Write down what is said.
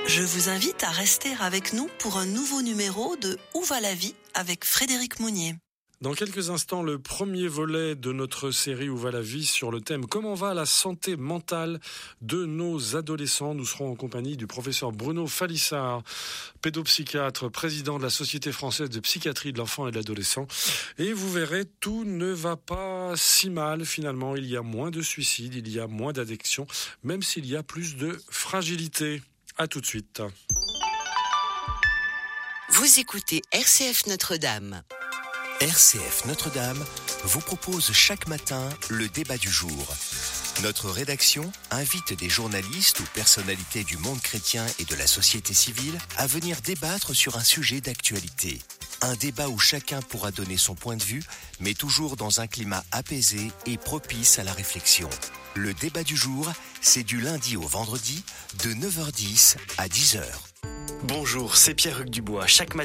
Je vous invite à rester avec nous pour un nouveau numéro de Où va la vie avec Frédéric Mounier. Dans quelques instants, le premier volet de notre série Où va la vie sur le thème Comment va la santé mentale de nos adolescents. Nous serons en compagnie du professeur Bruno Falissard, pédopsychiatre, président de la Société française de psychiatrie de l'enfant et de l'adolescent. Et vous verrez, tout ne va pas si mal finalement. Il y a moins de suicides, il y a moins d'addictions, même s'il y a plus de fragilité. À tout de suite. Vous écoutez RCF Notre-Dame. RCF Notre-Dame vous propose chaque matin le débat du jour. Notre rédaction invite des journalistes ou personnalités du monde chrétien et de la société civile à venir débattre sur un sujet d'actualité. Un débat où chacun pourra donner son point de vue, mais toujours dans un climat apaisé et propice à la réflexion. Le débat du jour, c'est du lundi au vendredi, de 9h10 à 10h. Bonjour, c'est Pierre-Hugues Dubois. Chaque matin,